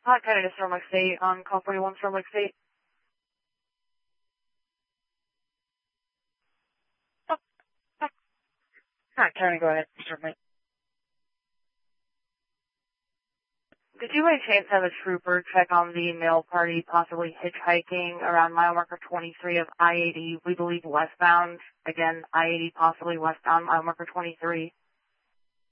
Kennedy, Storm Lake State, on call 41, Storm Lake State. Kennedy, go ahead, Storm Lake. Did you by chance have a trooper check on the male party possibly hitchhiking around mile marker 23 of I-80, we believe westbound? Again, I-80 possibly westbound, mile marker 23.